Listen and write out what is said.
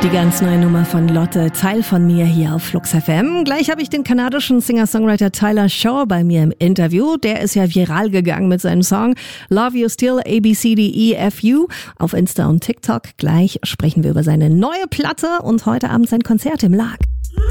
Die ganz neue Nummer von Lotte, Teil von mir hier auf Flux FM. Gleich habe ich den kanadischen Singer-Songwriter Tyler Shaw bei mir im Interview. Der ist ja viral gegangen mit seinem Song Love You Still ABCDEFU auf Insta und TikTok. Gleich sprechen wir über seine neue Platte und heute Abend sein Konzert im Lag.